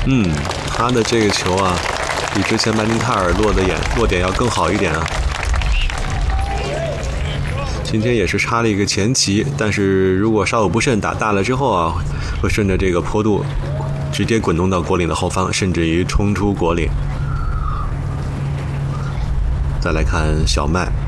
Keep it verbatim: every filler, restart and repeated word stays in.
嗯，他的这个球啊，比之前麦金泰尔落的眼落点要更好一点啊。今天也是插了一个前旗，但是如果稍有不慎打大了之后啊，会顺着这个坡度直接滚动到果岭的后方，甚至于冲出果岭。再来看小麦，